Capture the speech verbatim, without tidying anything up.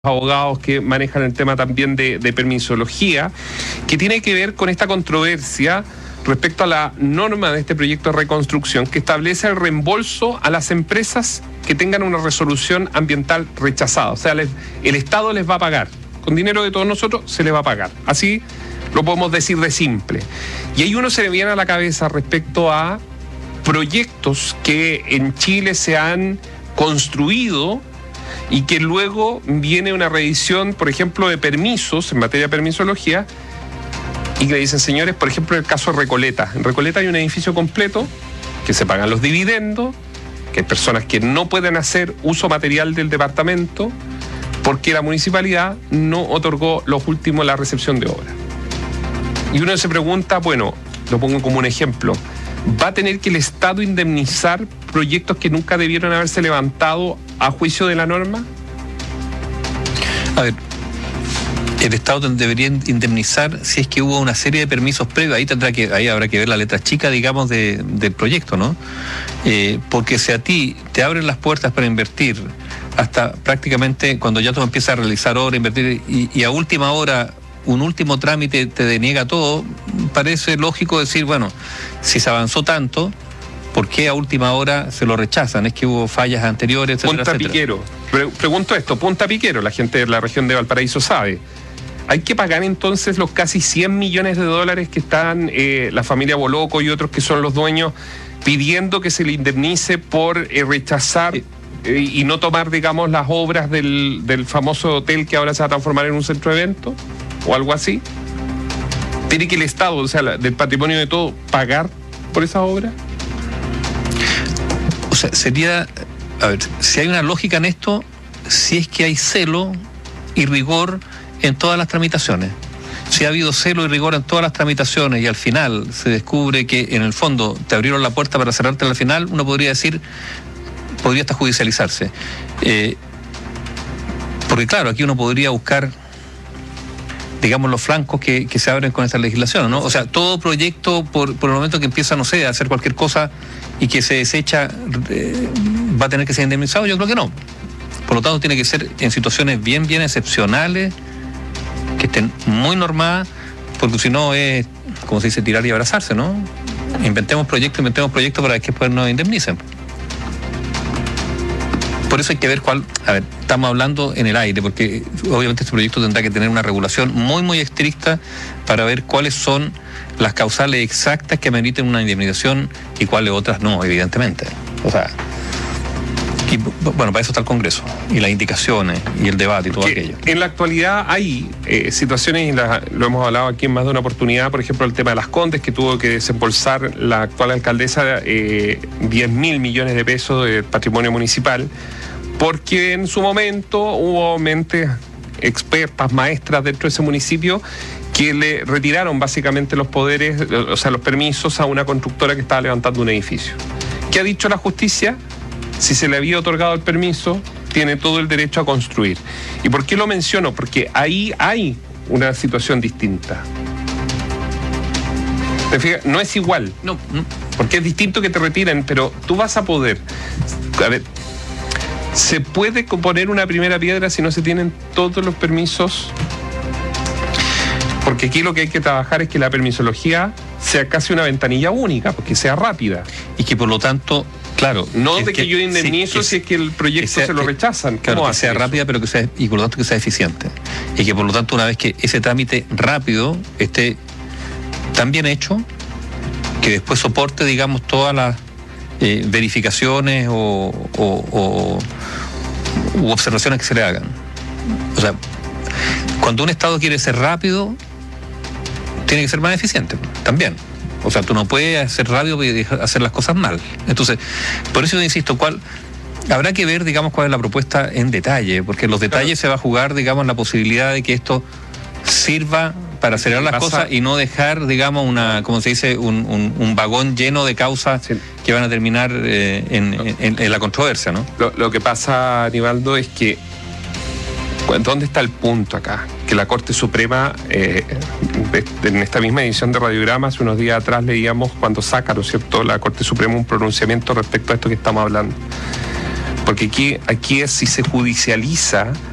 abogados que manejan el tema también de, de permisología, que tiene que ver con esta controversia respecto a la norma de este proyecto de reconstrucción que establece el reembolso a las empresas que tengan una resolución ambiental rechazada. O sea, les, el Estado les va a pagar. Con dinero de todos nosotros se les va a pagar. Así lo podemos decir de simple. Y ahí uno se le viene a la cabeza respecto a proyectos que en Chile se han construido y que luego viene una revisión, por ejemplo, de permisos en materia de permisología, y que le dicen, señores, por ejemplo, en el caso de Recoleta. En Recoleta hay un edificio completo que se pagan los dividendos, que hay personas que no pueden hacer uso material del departamento porque la municipalidad no otorgó los últimos la recepción de obra. Y uno se pregunta, bueno, lo pongo como un ejemplo, ¿va a tener que el Estado indemnizar proyectos que nunca debieron haberse levantado a juicio de la norma? A ver, el Estado debería indemnizar si es que hubo una serie de permisos previos. Ahí tendrá que, ahí habrá que ver la letra chica, digamos, de, del proyecto, ¿no? Eh, porque si a ti te abren las puertas para invertir hasta prácticamente cuando ya tú empiezas a realizar obra, invertir, y, y a última hora un último trámite te deniega todo, parece lógico decir, bueno, si se avanzó tanto, ¿por qué a última hora se lo rechazan? Es que hubo fallas anteriores, etcétera, Punta etcétera. Piquero. Pre- pregunto esto, Punta Piquero, la gente de la región de Valparaíso sabe. ¿Hay que pagar entonces los casi cien millones de dólares que están eh, la familia Boloco y otros que son los dueños pidiendo que se le indemnice por eh, rechazar eh, y no tomar, digamos, las obras del, del famoso hotel que ahora se va a transformar en un centro de eventos o algo así? ¿Tiene que el Estado, o sea, la, del patrimonio de todo, pagar por esa obra? O sea, sería, a ver, si hay una lógica en esto, si es que hay celo y rigor en todas las tramitaciones. Si ha habido celo y rigor en todas las tramitaciones y al final se descubre que en el fondo te abrieron la puerta para cerrarte al final, uno podría decir, podría hasta judicializarse. Eh, porque claro, aquí uno podría buscar, digamos, los flancos que, que se abren con esta legislación, ¿no? O sea, todo proyecto, por, por el momento que empieza, no sé, a hacer cualquier cosa y que se desecha, eh, va a tener que ser indemnizado. Yo creo que no. Por lo tanto, tiene que ser en situaciones bien, bien excepcionales, que estén muy normadas, porque si no es, como se dice, tirar y abrazarse, ¿no? Inventemos proyectos, inventemos proyectos para que después nos indemnicen. Por eso hay que ver cuál, a ver, estamos hablando en el aire, porque obviamente este proyecto tendrá que tener una regulación muy, muy estricta para ver cuáles son las causales exactas que ameriten una indemnización y cuáles otras no, evidentemente. O sea, y bueno, para eso está el Congreso, y las indicaciones, y el debate, y todo que aquello. En la actualidad hay eh, situaciones, y la, lo hemos hablado aquí en más de una oportunidad, por ejemplo, el tema de Las Condes, que tuvo que desembolsar la actual alcaldesa eh, diez mil millones de pesos de patrimonio municipal, porque en su momento hubo mentes expertas, maestras dentro de ese municipio que le retiraron básicamente los poderes, o sea, los permisos a una constructora que estaba levantando un edificio. ¿Qué ha dicho la justicia? Si se le había otorgado el permiso, tiene todo el derecho a construir. ¿Y por qué lo menciono? Porque ahí hay una situación distinta. ¿Te fijas? No es igual. No, no. Porque es distinto que te retiren, pero tú vas a poder. A ver, ¿se puede poner una primera piedra si no se tienen todos los permisos? Porque aquí lo que hay que trabajar es que la permisología sea casi una ventanilla única, porque sea rápida. Y que por lo tanto, claro, no de que, que yo indemnizo sí, que, si es que el proyecto sea, se lo rechazan. Claro, que sea eso? rápida, pero que sea, y por lo tanto que sea eficiente. Y que por lo tanto, una vez que ese trámite rápido esté tan bien hecho, que después soporte, digamos, todas las eh, verificaciones o, o, o u observaciones que se le hagan. O sea, cuando un Estado quiere ser rápido, tiene que ser más eficiente también. O sea, tú no puedes ser rápido y hacer las cosas mal. Entonces, por eso yo insisto, ¿cuál? Habrá que ver, digamos, cuál es la propuesta en detalle, porque en los detalles claro. se va a jugar, digamos, la posibilidad de que esto sirva para acelerar las cosas y no dejar, digamos, una, como se dice, un, un, un vagón lleno de causas sí. que van a terminar eh, en, no. en, en la controversia, ¿no? Lo, lo que pasa, Aníbaldo, es que ¿dónde está el punto acá? Que la Corte Suprema, eh, en esta misma edición de Radiograma, hace unos días atrás leíamos cuando saca, ¿no es cierto?, la Corte Suprema un pronunciamiento respecto a esto que estamos hablando. Porque aquí, aquí es si se judicializa